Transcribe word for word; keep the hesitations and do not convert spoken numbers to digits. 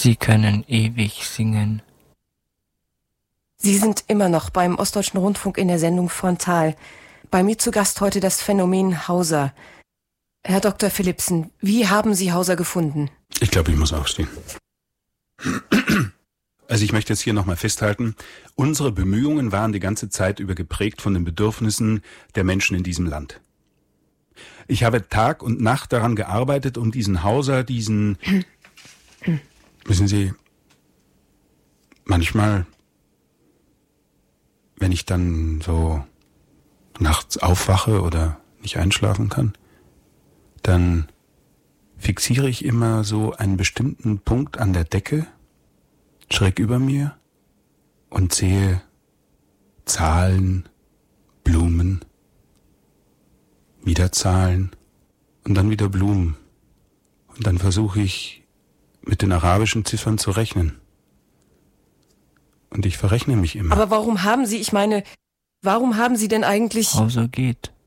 Sie können ewig singen. Sie sind immer noch beim Ostdeutschen Rundfunk in der Sendung Frontal. Bei mir zu Gast heute das Phänomen Hauser. Herr Doktor Philipsen, wie haben Sie Hauser gefunden? Ich glaube, ich muss aufstehen. Also ich möchte jetzt hier nochmal festhalten, unsere Bemühungen waren die ganze Zeit über geprägt von den Bedürfnissen der Menschen in diesem Land. Ich habe Tag und Nacht daran gearbeitet, um diesen Hauser, diesen... Wissen Sie, manchmal, wenn ich dann so nachts aufwache oder nicht einschlafen kann, dann fixiere ich immer so einen bestimmten Punkt an der Decke, schräg über mir, und sehe Zahlen, Blumen, wieder Zahlen und dann wieder Blumen. Und dann versuche ich mit den arabischen Ziffern zu rechnen. Und ich verrechne mich immer. Aber warum haben Sie, ich meine, warum haben Sie denn eigentlich... Hauser geht.